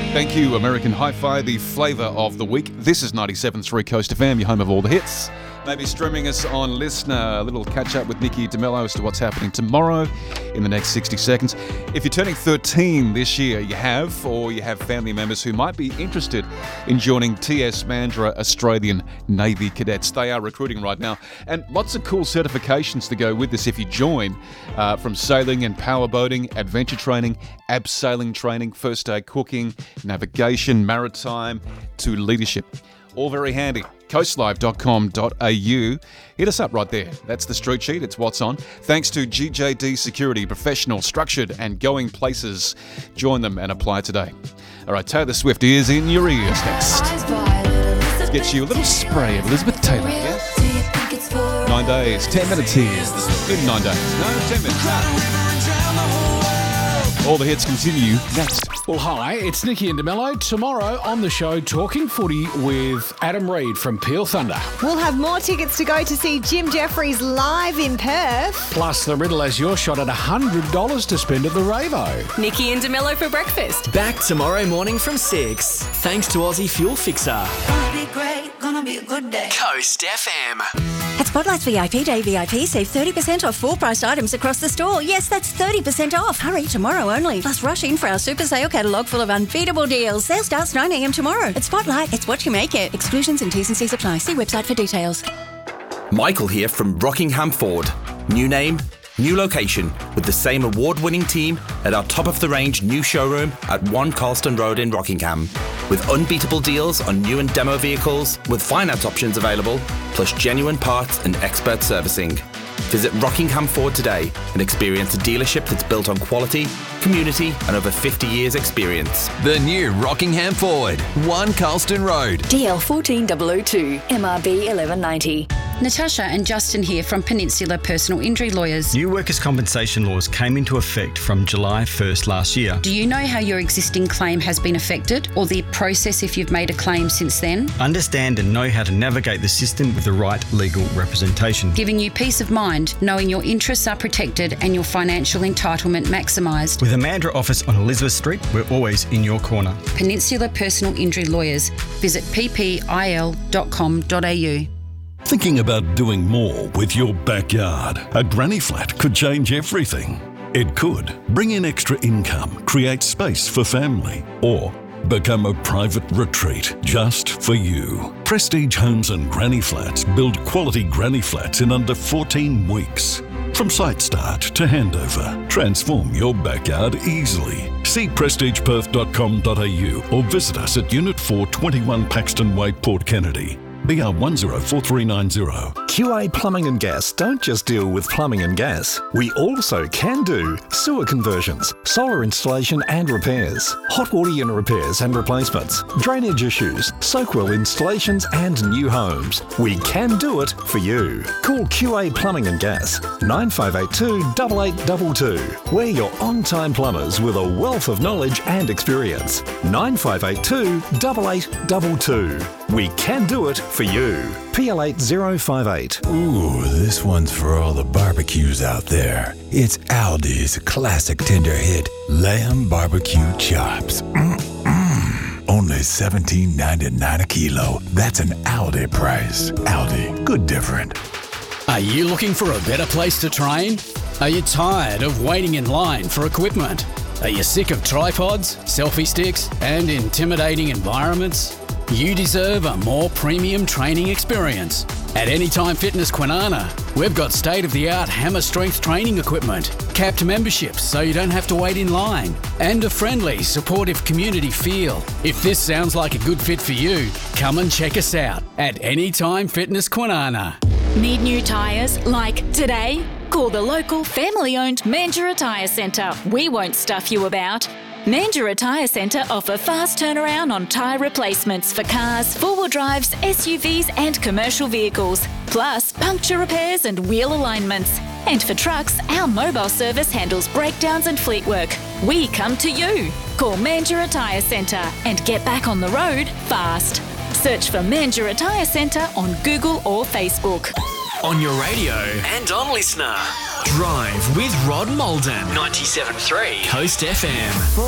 Thank you, American Hi-Fi, the flavour of the week. This is 97.3 Coast FM, your home of all the hits. Maybe streaming us on Listener. A little catch-up with Nikki DeMello as to what's happening tomorrow in the next 60 seconds. If you're turning 13 this year, you have family members who might be interested in joining TS Mandurah Australian Navy Cadets. They are recruiting right now, and lots of cool certifications to go with this if you join, from sailing and powerboating, adventure training, abseiling training, first aid cooking, navigation, maritime, to leadership. All very handy. coastlive.com.au. Hit us up right there. That's the street sheet. It's what's on. Thanks to GJD Security, professional, structured and going places. Join them and apply today. All right, Taylor Swift is in your ears next. Let's get you a little spray of Elizabeth Taylor. Yeah? 9 days, 10 minutes here. Good 9 days. No, 10 minutes. No. All the hits continue next. Well, hi, it's Nikki and DeMello. Tomorrow on the show, talking footy with Adam Reid from Peel Thunder. We'll have more tickets to go to see Jim Jeffries live in Perth. Plus, the Riddle has your shot at $100 to spend at the Ravo. Nikki and DeMello for breakfast. Back tomorrow morning from 6. Thanks to Aussie Fuel Fixer. Gonna be great, gonna be a good day. Coast FM. At Spotlight's VIP Day VIP, save 30% off full-priced items across the store. Yes, that's 30% off. Hurry, tomorrow only. Plus, rush in for our super sale catalogue full of unbeatable deals. Sale starts 9 a.m. tomorrow. At Spotlight, it's what you make it. Exclusions and T's and C's apply. See website for details. Michael here from Rockingham Ford. New name, new location, with the same award-winning team at our top-of-the-range new showroom at 1 Carlston Road in Rockingham. With unbeatable deals on new and demo vehicles, with finance options available, plus genuine parts and expert servicing. Visit Rockingham Ford today and experience a dealership that's built on quality, community and over 50 years experience. The new Rockingham Ford, 1 Carlston Road. DL 14002, MRB 1190. Natasha and Justin here from Peninsula Personal Injury Lawyers. New workers' compensation laws came into effect from July 1st last year. Do you know how your existing claim has been affected, or the process if you've made a claim since then? Understand and know how to navigate the system with the right legal representation. Giving you peace of mind, knowing your interests are protected and your financial entitlement maximised. With a Mandurah office on Elizabeth Street, we're always in your corner. Peninsula Personal Injury Lawyers. Visit ppil.com.au. Thinking about doing more with your backyard? A granny flat could change everything. It could bring in extra income, create space for family, or become a private retreat just for you. Prestige Homes and Granny Flats build quality granny flats in under 14 weeks. From site start to handover, transform your backyard easily. See prestigeperth.com.au or visit us at Unit 4, 21 Paxton Way, Port Kennedy. BR 104390. QA Plumbing and Gas don't just deal with plumbing and gas. We also can do sewer conversions, solar installation and repairs, hot water unit repairs and replacements, drainage issues, soak well installations and new homes. We can do it for you. Call QA Plumbing and Gas 9582 8822. We're your on-time plumbers with a wealth of knowledge and experience. 9582 8822. We can do it for you. PL8058. Ooh, this one's for all the barbecues out there. It's Aldi's classic tender hit, Lamb Barbecue Chops. Only $17.99 a kilo. That's an Aldi price. Aldi, good different. Are you looking for a better place to train? Are you tired of waiting in line for equipment? Are you sick of tripods, selfie sticks, and intimidating environments? You deserve a more premium training experience. At Anytime Fitness Kwinana, we've got state-of-the-art hammer strength training equipment, capped memberships so you don't have to wait in line, and a friendly, supportive community feel. If this sounds like a good fit for you, come and check us out at Anytime Fitness Kwinana. Need new tyres like today? Call the local family-owned Mandurah Tyre Centre. We won't stuff you about. Mandurah Tyre Centre offer fast turnaround on tyre replacements for cars, four-wheel drives, SUVs and commercial vehicles, plus puncture repairs and wheel alignments. And for trucks, our mobile service handles breakdowns and fleet work. We come to you. Call Mandurah Tyre Centre and get back on the road fast. Search for Mandurah Tyre Centre on Google or Facebook. On your radio and on Listener. Drive with Rod Malden. 97.3 Coast FM.